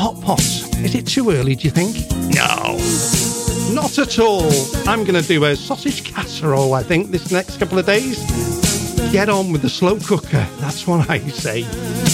hot pot. Is it too early, do you think? No, not at all. I'm going to do a sausage casserole, I think, this next couple of days. Get on with the slow cooker. That's what I say.